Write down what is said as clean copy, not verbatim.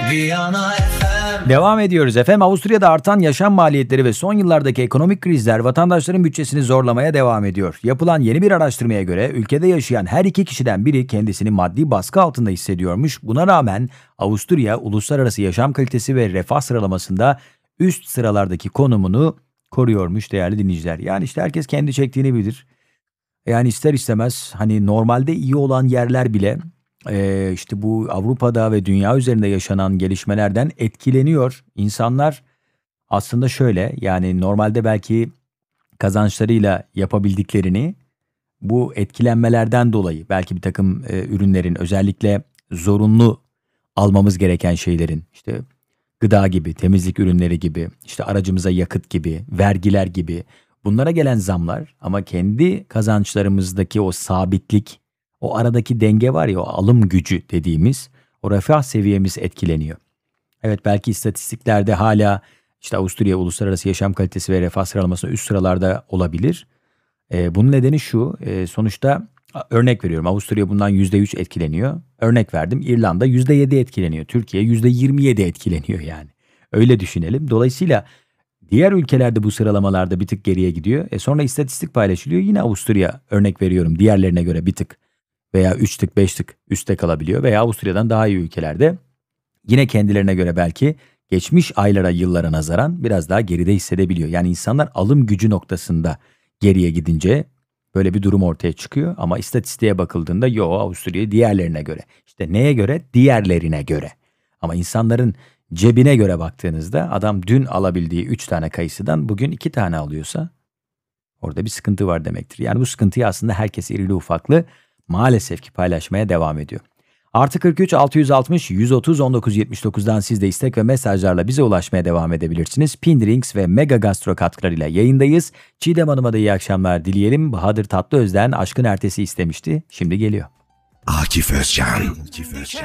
Viyana FM. Devam ediyoruz efendim. Avusturya'da artan yaşam maliyetleri ve son yıllardaki ekonomik krizler vatandaşların bütçesini zorlamaya devam ediyor. Yapılan yeni bir araştırmaya göre ülkede yaşayan her 2 kişiden biri kendisini maddi baskı altında hissediyormuş. Buna rağmen Avusturya uluslararası yaşam kalitesi ve refah sıralamasında üst sıralardaki konumunu koruyormuş değerli dinleyiciler. Yani işte herkes kendi çektiğini bilir. Yani ister istemez hani normalde iyi olan yerler bile işte bu Avrupa'da ve dünya üzerinde yaşanan gelişmelerden etkileniyor. İnsanlar aslında şöyle, yani normalde belki kazançlarıyla yapabildiklerini bu etkilenmelerden dolayı belki bir takım ürünlerin, özellikle zorunlu almamız gereken şeylerin, işte gıda gibi, temizlik ürünleri gibi, işte aracımıza yakıt gibi, vergiler gibi, bunlara gelen zamlar, ama kendi kazançlarımızdaki o sabitlik, o aradaki denge var ya, o alım gücü dediğimiz o refah seviyemiz etkileniyor. Evet, belki istatistiklerde hala işte Avusturya uluslararası yaşam kalitesi ve refah sıralamasında üst sıralarda olabilir. Bunun nedeni şu, sonuçta örnek veriyorum, Avusturya bundan %3 etkileniyor. Örnek verdim, İrlanda %7 etkileniyor. Türkiye %27 etkileniyor yani. Öyle düşünelim. Dolayısıyla diğer ülkelerde bu sıralamalarda bir tık geriye gidiyor. Sonra istatistik paylaşılıyor. Yine Avusturya, örnek veriyorum, diğerlerine göre bir tık veya 3 tık 5 tık üstte kalabiliyor. Veya Avusturya'dan daha iyi ülkelerde yine kendilerine göre belki geçmiş aylara, yıllara nazaran biraz daha geride hissedebiliyor. Yani insanlar alım gücü noktasında geriye gidince böyle bir durum ortaya çıkıyor. Ama istatistiğe bakıldığında Avusturya diğerlerine göre. İşte neye göre? Diğerlerine göre. Ama insanların cebine göre baktığınızda adam dün alabildiği 3 tane kayısıdan bugün 2 tane alıyorsa orada bir sıkıntı var demektir. Yani bu sıkıntıyı aslında herkes irili ufaklı maalesef ki paylaşmaya devam ediyor. Artı 43 660 130 1979'dan siz de istek ve mesajlarla bize ulaşmaya devam edebilirsiniz. Pindrings ve Mega Gastro katkılarıyla yayındayız. Çiğdem Hanım'a da iyi akşamlar dileyelim. Bahadır Tatlıöz'den Aşkın Ertesi istemişti. Şimdi geliyor. Akif Özcan.